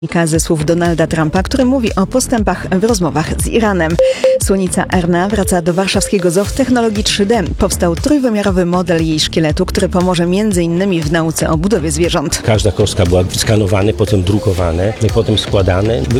Ze słów Donalda Trumpa, który mówi o postępach w rozmowach z Iranem. Słonica Erna wraca do warszawskiego zoo w technologii 3D. Powstał trójwymiarowy model jej szkieletu, który pomoże m.in. w nauce o budowie zwierząt. Każda kostka była skanowana, potem drukowane, potem składane.